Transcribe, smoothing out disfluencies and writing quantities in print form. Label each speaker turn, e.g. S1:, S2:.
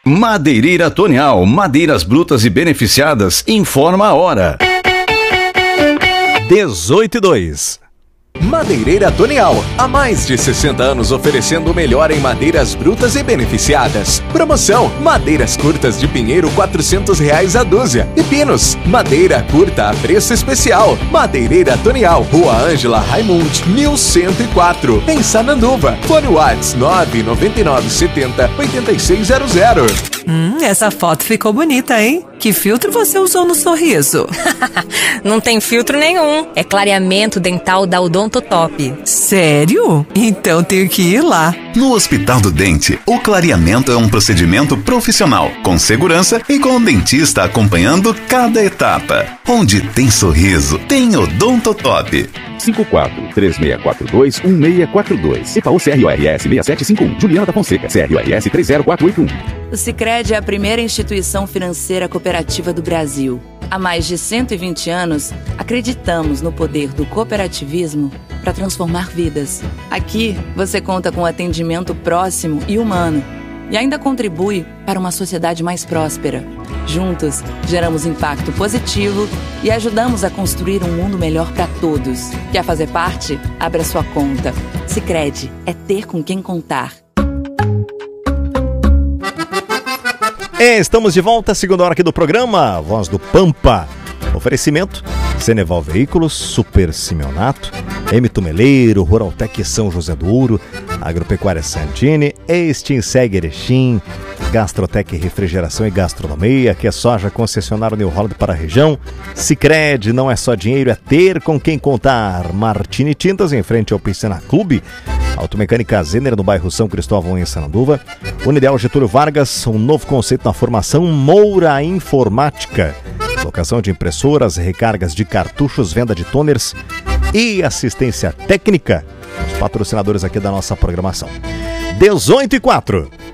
S1: Madeireira Tonial, madeiras brutas e beneficiadas, informa a hora.
S2: 18:02.
S3: Madeireira Tonial, há mais de 60 anos oferecendo o melhor em madeiras brutas e beneficiadas. Promoção: madeiras curtas de pinheiro R$400 a dúzia e pinos, madeira curta a preço especial. Madeireira Tonial, Rua Ângela Raimund, 1104, em Sananduva. Fone Whats 99970-8600.
S4: Essa foto ficou bonita, hein? Que filtro você usou no sorriso?
S5: Não tem filtro nenhum. É clareamento dental da Odontotop.
S4: Sério? Então tenho que ir lá.
S6: No Hospital do Dente, o clareamento é um procedimento profissional, com segurança e com o dentista acompanhando cada etapa. Onde tem sorriso, tem Odontotop.
S7: 54-3642-1642. EPAU CRORS 6751. Juliana da Fonseca, CRORS 30481.
S8: O Sicredi é a primeira instituição financeira cooperativa do Brasil. Há mais de 120 anos, acreditamos no poder do cooperativismo para transformar vidas. Aqui, você conta com atendimento próximo e humano e ainda contribui para uma sociedade mais próspera. Juntos, geramos impacto positivo e ajudamos a construir um mundo melhor para todos. Quer fazer parte? Abra sua conta. Sicredi é ter com quem contar.
S2: Estamos de volta, segunda hora aqui do programa, Voz do Pampa. Oferecimento: Ceneval Veículos, Super Simeonato, M Tumeleiro, Ruraltec São José do Ouro, Agropecuária Santini, Extinseg Erechim, Gastrotec Refrigeração e Gastronomia, que é soja concessionário New Holland para a região. Sicredi, não é só dinheiro, é ter com quem contar. Martini Tintas, em frente ao Piscina Clube. Automecânica Zener, no bairro São Cristóvão, em Sananduva. Unideal Getúlio Vargas, um novo conceito na formação. Moura Informática, locação de impressoras, recargas de cartuchos, venda de toners e assistência técnica. Os patrocinadores aqui da nossa programação. 18:04.